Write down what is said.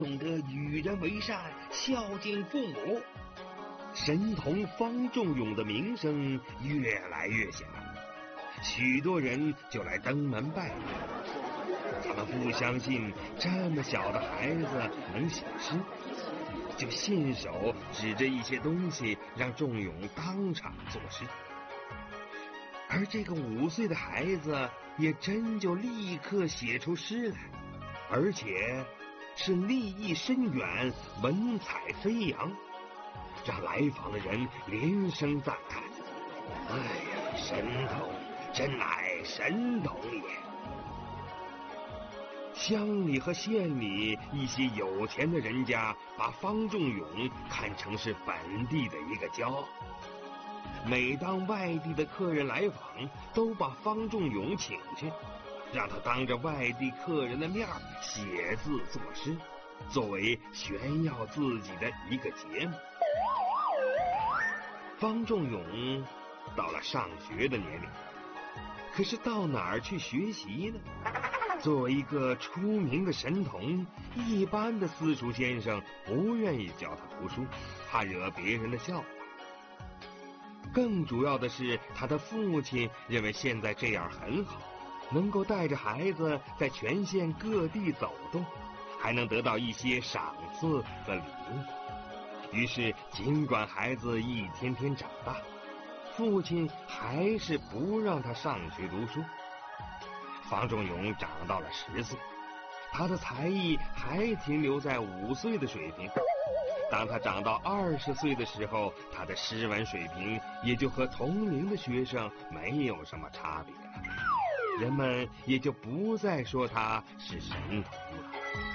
懂得与人为善，孝敬父母。神童方仲永的名声越来越响，许多人就来登门拜访。他们不相信这么小的孩子能写诗，就信手指着一些东西让仲永当场作诗。而这个5岁的孩子也真就立刻写出诗来，而且是立意深远，文采飞扬，让来访的人连声赞叹：哎呀，神童真乃神童也！乡里和县里一些有钱的人家把方仲永看成是本地的一个骄傲，每当外地的客人来访，都把方仲永请去，让他当着外地客人的面写字作诗，作为炫耀自己的一个节目。方仲永到了上学的年龄，可是到哪儿去学习呢？作为一个出名的神童，一般的私塾先生不愿意教他读书，怕惹别人的笑话。更主要的是，他的父亲认为现在这样很好，能够带着孩子在全县各地走动，还能得到一些赏赐和礼物。于是尽管孩子一天天长大，父亲还是不让他上学读书。方仲永长到了10岁，他的才艺还停留在5岁的水平。当他长到20岁的时候，他的诗文水平也就和同龄的学生没有什么差别了，人们也就不再说他是神童了。